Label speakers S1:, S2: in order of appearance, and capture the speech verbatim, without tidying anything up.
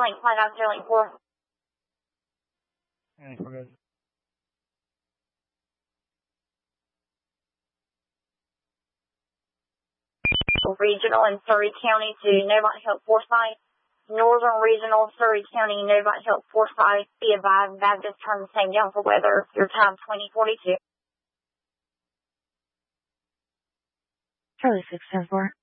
S1: Link, flight out zero Link four.
S2: Thanks, we're good.
S1: Regional in Surrey County to Novant Health Forsyth. Northern Regional, Surrey County, Novant Health Forsyth. Be advised, Baptist turn the same down for weather. Your time twenty forty-two.
S3: Charlie six ten four.